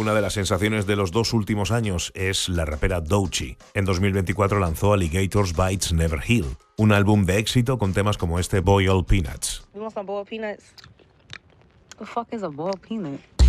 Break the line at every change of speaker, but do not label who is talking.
Una de las sensaciones de los 2 últimos años es la rapera Doechii. En 2024 lanzó Alligators Bites Never Heal, un álbum de éxito con temas como este Boiled Peanuts.
You want some boiled peanuts? The fuck is a boiled peanut?